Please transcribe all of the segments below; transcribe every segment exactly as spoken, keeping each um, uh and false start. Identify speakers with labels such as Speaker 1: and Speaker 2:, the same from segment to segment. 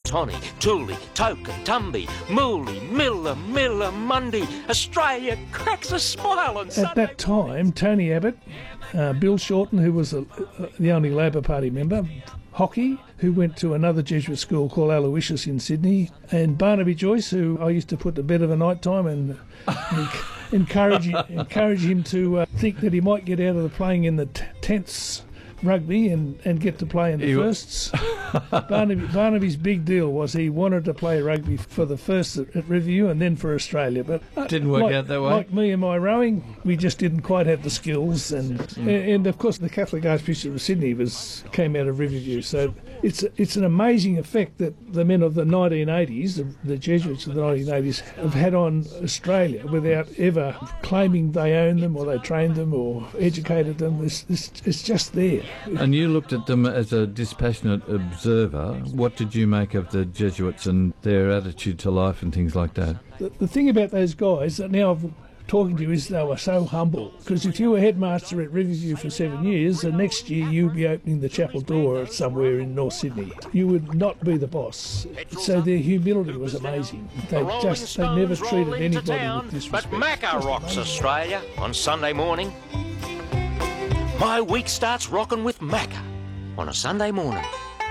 Speaker 1: Tony, Tooly, Token, Tumby, Mooley, Miller, Miller, Mundy. Australia cracks a smile on Sunday.
Speaker 2: At that time, Tony Abbott, uh, Bill Shorten, who was a, uh, the only Labor Party member, Hockey, who went to another Jesuit school called Aloysius in Sydney, and Barnaby Joyce, who I used to put to bed of a night time and encourage, encourage him to uh, think that he might get out of the playing in the t- tenths rugby and, and get to play in the
Speaker 3: You-
Speaker 2: firsts. Barnaby, Barnaby's big deal was he wanted to play rugby for the first at, at Riverview and then for Australia. But uh,
Speaker 3: Didn't work
Speaker 2: like,
Speaker 3: out that way?
Speaker 2: Like me and my rowing, we just didn't quite have the skills. And
Speaker 3: Mm.
Speaker 2: and of course the Catholic Archbishop of Sydney was came out of Riverview. So it's it's an amazing effect that the men of the nineteen eighties, the, the Jesuits of the nineteen eighties, have had on Australia without ever claiming they own them or they trained them or educated them. It's, it's, it's just there.
Speaker 3: And you looked at them as a dispassionate observer. What did you make of the Jesuits and their attitude to life and things like that?
Speaker 2: The, the thing about those guys that now I'm talking to you is they were so humble. Because if you were headmaster at Riverview for seven years, the next year you'd be opening the chapel door somewhere in North Sydney. You would not be the boss. So their humility was amazing. They
Speaker 1: The
Speaker 2: just they
Speaker 1: Rolling
Speaker 2: never
Speaker 1: Stones
Speaker 2: treated
Speaker 1: roll into
Speaker 2: anybody
Speaker 1: town,
Speaker 2: with disrespect.
Speaker 1: But Macca
Speaker 2: Just
Speaker 1: rocks
Speaker 2: amazing.
Speaker 1: Australia on Sunday morning. My week starts rocking with Macca on a Sunday morning.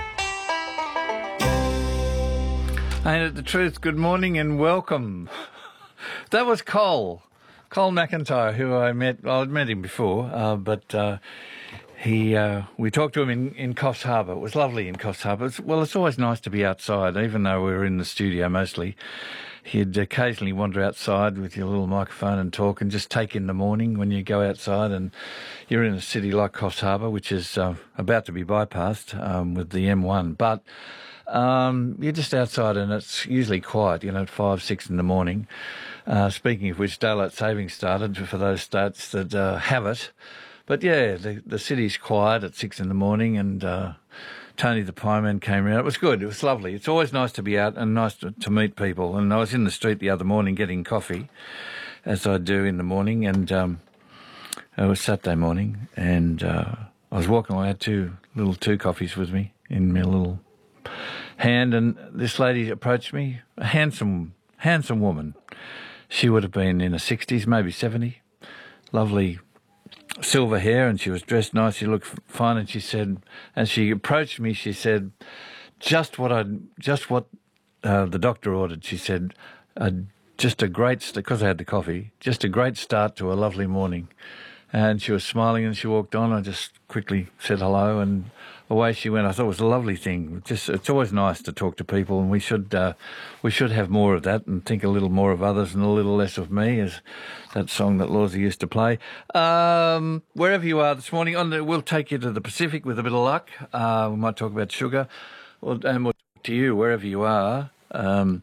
Speaker 3: Ain't it the truth? Good morning and welcome. That was Cole. Cole McIntyre, who I met, well, I'd met him before, uh, but uh, he, uh, we talked to him in, in Coffs Harbour. It was lovely in Coffs Harbour. It's, well, it's always nice to be outside, even though we were in the studio mostly. He'd occasionally wander outside with your little microphone and talk and just take in the morning when you go outside and you're in a city like Coffs Harbour, which is uh, about to be bypassed um, with the M one. But um, you're just outside and it's usually quiet, you know, at five, six in the morning. Uh, speaking of which, daylight savings started for those states that uh, have it. But yeah, the, the city's quiet at six in the morning and uh, Tony the Pieman came around. It was good. It was lovely. It's always nice to be out and nice to, to meet people. And I was in the street the other morning getting coffee, as I do in the morning, and um, it was Saturday morning, and uh, I was walking. I had two little two coffees with me in my little hand, and this lady approached me, a handsome, handsome woman. She would have been in her sixties, maybe seventy. Lovely silver hair, and she was dressed nice. She looked fine, and she said, as she approached me, she said, "Just what I, just what uh, the doctor ordered." She said, uh, "Just a great, because I had the coffee, just a great start to a lovely morning." And she was smiling, and she walked on. I just quickly said hello, and away she went. I thought it was a lovely thing. Just, it's always nice to talk to people, and we should, uh, we should have more of that, and think a little more of others and a little less of me, as that song that Lawsy used to play. Um, wherever you are this morning, on the, we'll take you to the Pacific with a bit of luck. Uh, we might talk about sugar, or, and we'll talk to you wherever you are. Um,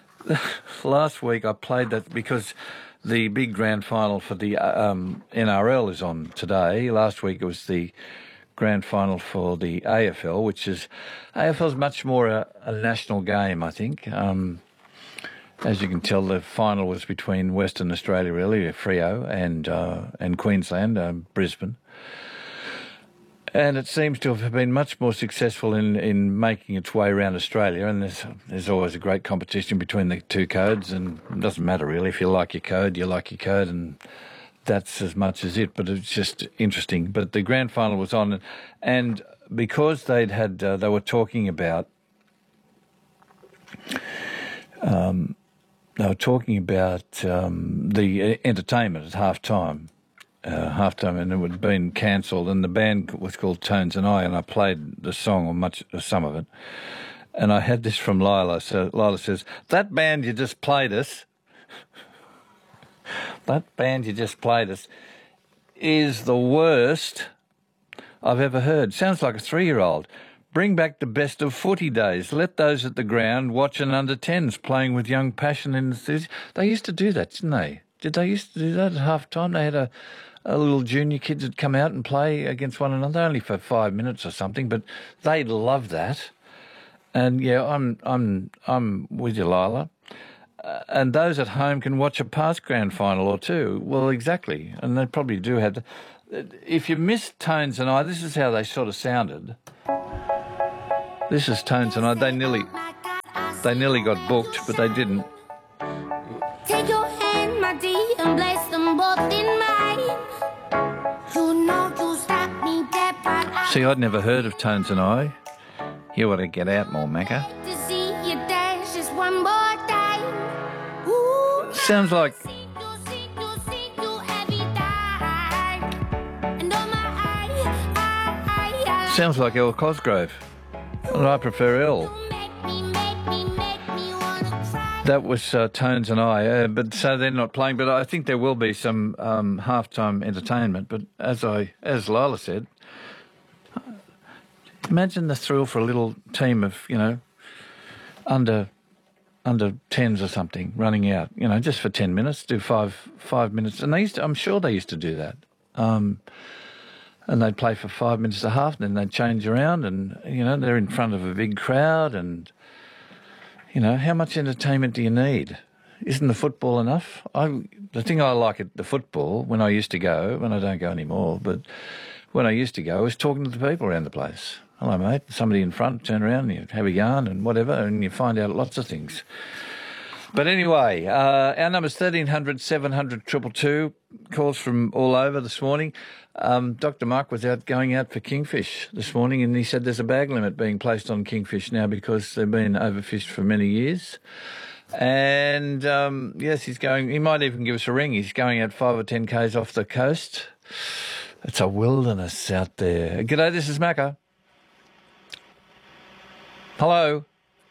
Speaker 3: last week I played that because the big grand final for the um, N R L is on today. Last week it was the grand final for the A F L, which is, A F L is much more a, a national game, I think. Um, as you can tell, the final was between Western Australia, really, Freo, and uh, and Queensland, uh, Brisbane. And it seems to have been much more successful in, in making its way around Australia. And there's there's always a great competition between the two codes, and it doesn't matter really. If you like your code, you like your code, and that's as much as it. But it's just interesting. But the grand final was on, and because they'd had, uh, they were talking about, um, they were talking about um, the entertainment at half time. Uh, half time, and it had been cancelled, and the band was called Tones and I, and I played the song, or much, or some of it, and I had this from Lila. So Lila says, "That band you just played us, that band you just played us, is the worst I've ever heard. Sounds like a three-year-old. Bring back the best of footy days. Let those at the ground watch an under tens playing with young passion in the cities." They used to do that, didn't they? Did they used to do that at half time? They had a A little junior kids would come out and play against one another, only for five minutes or something, but they love that. And yeah, I'm I'm I'm with you, Lila. Uh, and those at home can watch a past grand final or two. Well, exactly, and they probably do have. The, if you missed Tones and I, this is how they sort of sounded. This is Tones and I. They nearly. They nearly got booked, but they didn't.
Speaker 4: Take your hand, my dear, and place them both in mine. You know you stopped me dead, but I
Speaker 3: See, I'd never heard of Tones and I. You ought to get out more, Macca.
Speaker 4: hate to see you dance just one more time. Ooh,
Speaker 3: Sounds like
Speaker 4: see you, see you, see you every time. And oh my, I, I, I,
Speaker 3: sounds like El Cosgrove, and I prefer El.
Speaker 4: you make me, make me, make me wanna cry.
Speaker 3: That was uh, Tones and I, uh, but so they're not playing. But I think there will be some um, halftime entertainment. But as I, as Lila said, imagine the thrill for a little team of, you know, under under tens or something running out, you know, just for ten minutes, do five five minutes, and they used to, I'm sure they used to do that. Um, and they'd play for five minutes a half, and then they'd change around, and you know they're in front of a big crowd, and you know how much entertainment do you need? Isn't the football enough? I the thing I like at the football when I used to go, when I don't go anymore, but when I used to go, was talking to the people around the place. Hello, mate. Somebody in front, turn around, and you have a yarn and whatever, and you find out lots of things. But anyway, uh, our number's thirteen hundred, seven hundred, two two two. Calls from all over this morning. Um, Doctor Mark was out going out for kingfish this morning, and he said there's a bag limit being placed on kingfish now because they've been overfished for many years. And um, yes, he's going. He might even give us a ring. He's going out five or ten k's off the coast. It's a wilderness out there. G'day, this is Macca. Hello.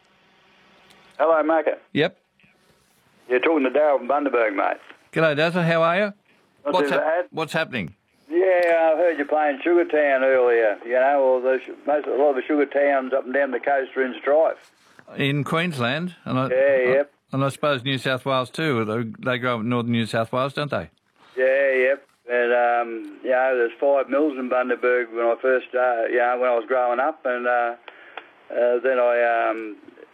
Speaker 5: Hello, Macca.
Speaker 3: Yep.
Speaker 5: You're talking to Darryl from Bundaberg, mate.
Speaker 3: G'day, Dazzle. How are you?
Speaker 5: Not
Speaker 3: What's,
Speaker 5: too
Speaker 3: hap-
Speaker 5: bad.
Speaker 3: what's happening?
Speaker 5: Yeah, I heard you playing Sugar Town earlier. You know, all the most, a lot of the sugar towns up and down the coast are in strife.
Speaker 3: In Queensland, and I,
Speaker 5: Yeah, yep.
Speaker 3: and I suppose New South Wales too. They, they grow up in northern New South Wales, don't they?
Speaker 5: Yeah, yep. And um, you know, there's five mills in Bundaberg when I first started. You know, when I was growing up, and uh, uh, then I um,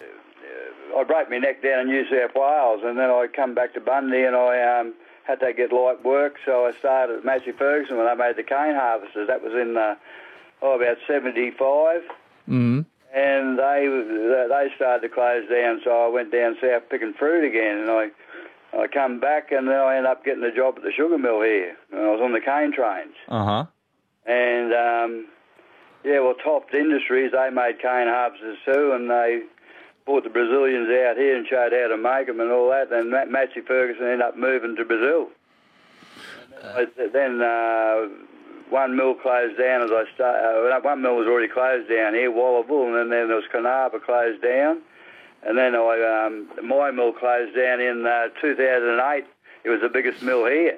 Speaker 5: I broke my neck down in New South Wales, and then I come back to Bundy, and I um, had to get light work, so I started at Massey Ferguson when they made the cane harvesters. That was in uh, oh about seventy-five.
Speaker 3: Mm-hmm.
Speaker 5: And they they started to close down, so I went down south picking fruit again, and I I come back, and then I ended up getting a job at the sugar mill here. And I was on the cane trains.
Speaker 3: Uh-huh.
Speaker 5: And, um, yeah, well, Tops Industries, they made cane harvesters too, and they brought the Brazilians out here and showed how to make them and all that, and Massey Ferguson ended up moving to Brazil. Uh, then uh, one mill closed down as I started. Uh, one mill was already closed down here, Wallabul, and then, then there was Carnarvon closed down. And then I, um, my mill closed down in uh, two thousand eight. It was the biggest mill here.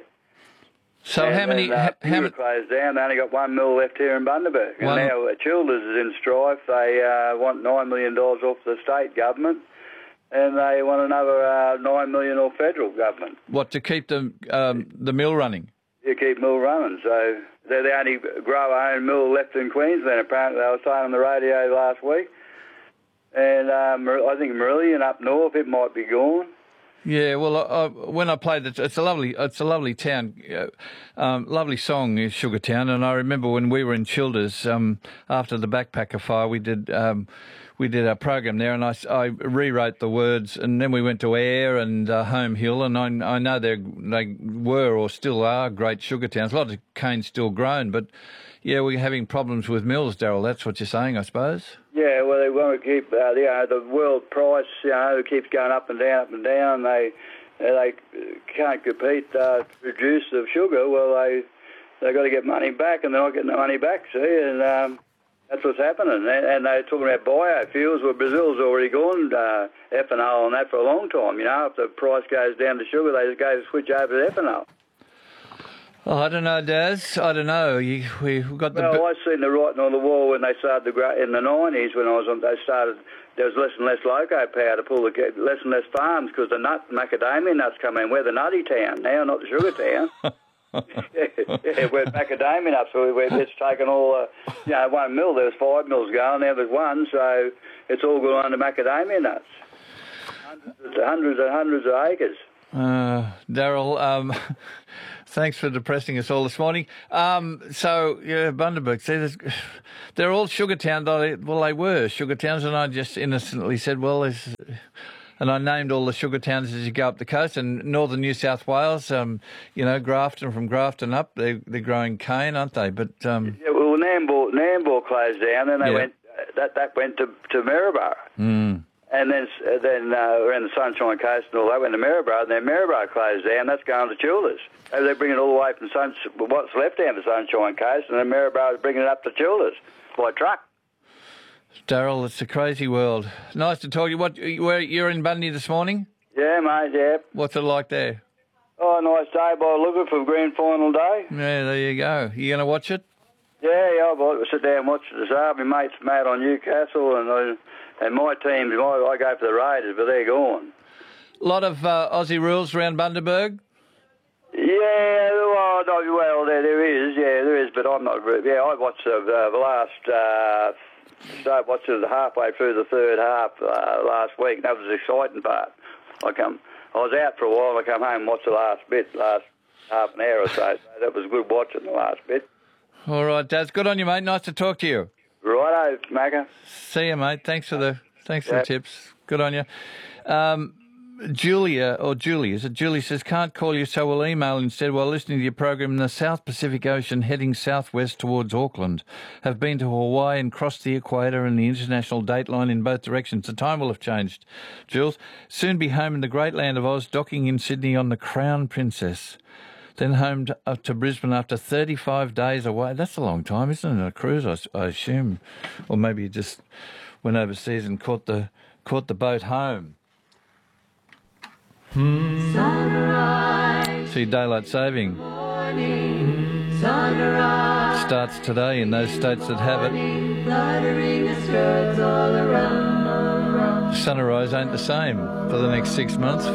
Speaker 3: So
Speaker 5: and
Speaker 3: how many?
Speaker 5: Then, uh,
Speaker 3: ha- how many?
Speaker 5: closed down. They only got one mill left here in Bundaberg. And
Speaker 3: One-
Speaker 5: now uh, Childers is in strife. They uh, want nine million dollars off the state government, and they want another uh, nine million dollars off federal government.
Speaker 3: What, to keep the um, the mill running?
Speaker 5: You keep mill running. So they're the only grower-owned mill left in Queensland. Apparently, they were saying on the radio last week. And um, I think Marillion up north, it might be gone.
Speaker 3: Yeah, well, I, I, when I played it, it's a lovely, it's a lovely town, uh, um, lovely song, is Sugar Town. And I remember when we were in Childers um, after the Backpacker Fire, we did um, we did our program there, and I, I rewrote the words, and then we went to Ayr and uh, Home Hill, and I, I know they they were or still are great sugar towns. A lot of cane still grown, but yeah, we're having problems with mills, Darryl. That's what you're saying, I suppose.
Speaker 5: Yeah, well, they want to keep, uh, you know, the world price, you know, keeps going up and down, up and down. They they can't compete uh, to produce the sugar. Well, they they got to get money back, and they're not getting the money back. See, and um, that's what's happening. And, and they're talking about biofuels. Well, Brazil's already gone uh, ethanol on that for a long time. You know, if the price goes down to sugar, they just go switch over to ethanol.
Speaker 3: Oh, I don't know, Daz. I don't know. You, we, we've got the...
Speaker 5: Well, I seen the writing on the wall when they started to grow in the nineties. When I was on, they started. There was less and less loco power to pull the less and less farms because the nut macadamia nuts come in. We're the nutty town now, not the sugar town. yeah, yeah, we're macadamia nuts. So we're, it's taken all. Uh, you know, one mill. There was five mills going. Now there's one, so it's all gone under macadamia nuts. Hundreds, hundreds and hundreds of acres.
Speaker 3: Uh, Darryl, um, thanks for depressing us all this morning. Um, so, yeah, Bundaberg, see, there's, they're all sugar towns. Well, they were sugar towns, and I just innocently said, well, there's, and I named all the sugar towns as you go up the coast. And northern New South Wales, um, you know, Grafton, from Grafton up, they, they're growing cane, aren't they? But um,
Speaker 5: yeah, well, Nambour, Nambour closed down, and they
Speaker 3: Yeah.
Speaker 5: went. That that went to to Maryborough.
Speaker 3: mm,
Speaker 5: And then uh, then uh, around the Sunshine Coast and all that went to Maryborough, and then Maryborough closed down. That's going to Childers. So they're bringing it all the way from Sun, what's left down the Sunshine Coast, and then Maryborough is bringing it up to Childers by truck.
Speaker 3: Daryl, it's a crazy world. Nice to talk to you. What, where, you're in Bundy this morning?
Speaker 5: Yeah, mate, yeah.
Speaker 3: What's it like there?
Speaker 5: Oh, nice day by the look of it for grand final day.
Speaker 3: Yeah, there you go. You going to watch it?
Speaker 5: Yeah, yeah, I'll sit down and watch it this afternoon. My mate's mate on Newcastle, and uh, and my team, my, I go for the Raiders, but they're gone.
Speaker 3: A lot of uh, Aussie rules around Bundaberg?
Speaker 5: Yeah, well, no, well there, there is, yeah, there is, but I'm not. Yeah, I watched the, uh, the last. Uh, start watching it halfway through the third half uh, last week. That was the exciting part. I come, I was out for a while. And I come home and watched the last bit, last half an hour or so. So that was good watching the last bit.
Speaker 3: All right, Daz. Good on you, mate. Nice to talk to you.
Speaker 5: Righto, Macca.
Speaker 3: See you, mate. Thanks for the thanks for
Speaker 5: Yep.
Speaker 3: the tips. Good on you. Um, Julia, or Julie, is it? Julie says, can't call you, so we'll email instead while listening to your program in the South Pacific Ocean heading southwest towards Auckland. Have been to Hawaii and crossed the equator and the international date line in both directions. The time will have changed, Jules. Soon be home in the great land of Oz, docking in Sydney on the Crown Princess. Then home to, up to Brisbane after thirty-five days away. That's a long time, isn't it? A cruise, I, I assume. Or maybe you just went overseas and caught the caught the boat home.
Speaker 6: Sunrise,
Speaker 3: See, daylight saving
Speaker 6: morning, sunrise,
Speaker 3: starts today in those states that have it.
Speaker 6: fluttering the skirts all around.
Speaker 3: Sunrise ain't the same for the next six months.